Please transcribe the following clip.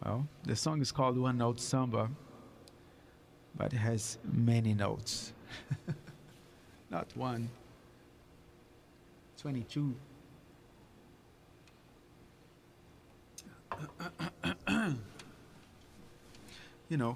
Well, the song is called One Note Samba, but it has many notes. Not one, 22. You know,